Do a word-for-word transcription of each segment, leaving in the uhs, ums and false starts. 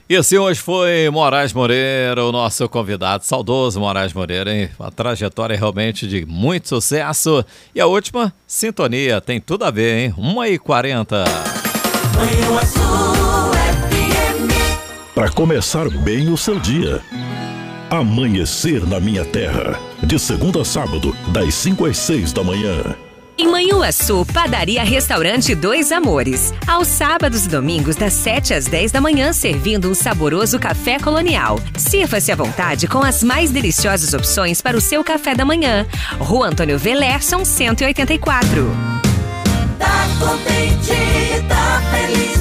E assim hoje foi Moraes Moreira, o nosso convidado, saudoso Moraes Moreira, hein? Uma trajetória realmente de muito sucesso. E a última, Sintonia, tem tudo a ver, hein? uma e quarenta. Para começar bem o seu dia. Amanhecer na Minha Terra, de segunda a sábado, das cinco às seis da manhã. Em Manhuaçu, Padaria Restaurante Dois Amores. Aos sábados e domingos, das sete às dez da manhã, servindo um saboroso café colonial. Sirva-se à vontade com as mais deliciosas opções para o seu café da manhã. Rua Antônio Velerson, cento e oitenta e quatro. Tá contente, tá feliz.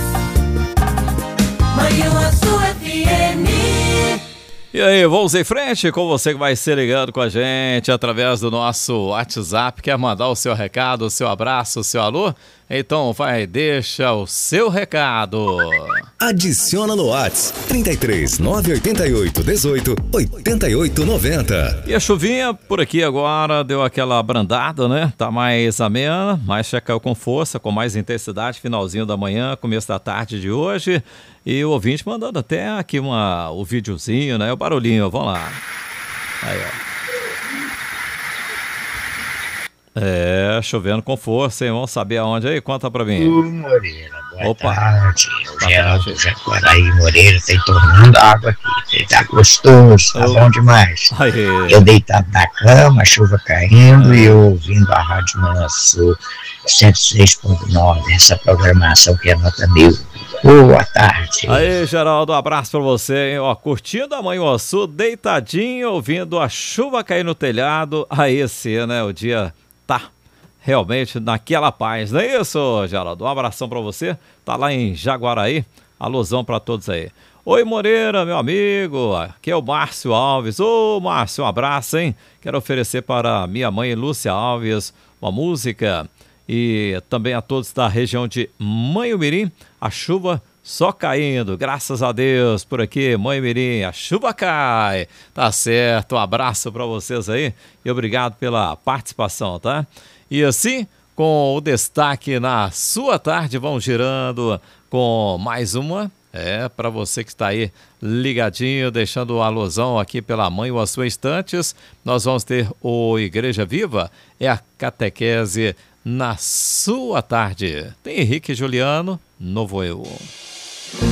Manhuaçu F M. E aí, vamos em frente com você que vai se ligando com a gente através do nosso WhatsApp. Quer mandar o seu recado, o seu abraço, o seu alô? Então vai, deixa o seu recado. Adiciona no WhatsApp trinta e três, nove oito oito, dezoito, oitenta e oito, noventa. E a chuvinha por aqui agora deu aquela abrandada, né? Tá mais amena, mas já caiu com força, com mais intensidade, finalzinho da manhã, começo da tarde de hoje. E o ouvinte mandando até aqui uma, o videozinho, né? O barulhinho, vamos lá. Aí, ó. É, chovendo com força, hein? Vamos saber aonde aí? Conta pra mim. Ô, Moreira, boa Opa. tarde. O Boa Geraldo tarde. Jaguaraí Moreira tá entornando água aqui. Tá gostoso, tá Ô. bom demais. Aí. Eu deitado na cama, a chuva caindo e eu ouvindo a Rádio Manhuaçu cento e seis ponto nove, essa programação que é nota mil. Boa tarde. Aí, Geraldo, um abraço pra você, hein? Ó, curtindo a Manhuaçu, deitadinho, ouvindo a chuva cair no telhado. Aí sim, né? O dia tá realmente naquela paz, não é isso, Geraldo? Um abração pra você, tá lá em Jaguaraí, alusão pra todos aí. Oi, Moreira, meu amigo, aqui é o Márcio Alves. Ô, Márcio, um abraço, hein? Quero oferecer para minha mãe, Lúcia Alves, uma música e também a todos da região de Manhumirim, a chuva só caindo, graças a Deus, por aqui, Manhumirim, a chuva cai, tá certo, um abraço para vocês aí e obrigado pela participação, tá? E assim, com o destaque na sua tarde, vamos girando com mais uma, é, para você que está aí ligadinho, deixando a alusão aqui pela Manhuaçu Instantes, nós vamos ter o Igreja Viva, é a catequese na sua tarde. Tem Henrique e Juliano, Novo Eu.